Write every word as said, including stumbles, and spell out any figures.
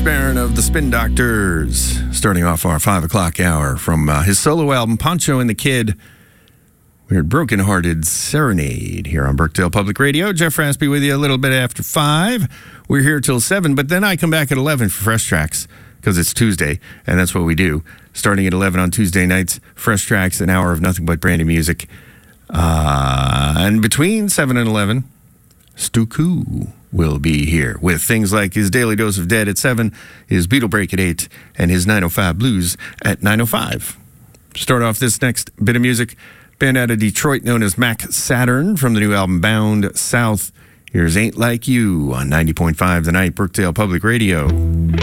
Barron of the Spin Doctors, starting off our five o'clock hour from uh, his solo album, Poncho and the Kid. We heard Broken Hearted Serenade here on Birkdale Public Radio. Jeff Raspy with you a little bit after five. We're here till seven, but then I come back at eleven for Fresh Tracks because it's Tuesday, and that's what we do. Starting at eleven on Tuesday nights, Fresh Tracks, an hour of nothing but brand new music. Uh, and between seven and eleven, Stu Koo will be here with things like his Daily Dose of Dead at seven, his Beatle Break at eight, and his nine oh five Blues at nine oh five. Start off this next bit of music, band out of Detroit known as Mac Saturn from the new album Bound South. Here's Ain't Like You on ninety point five The Night, Birkdale Public Radio.